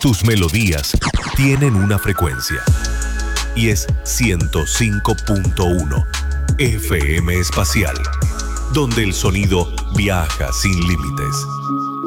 Tus melodías tienen una frecuencia y es 105.1 FM Espacial, donde el sonido viaja sin límites.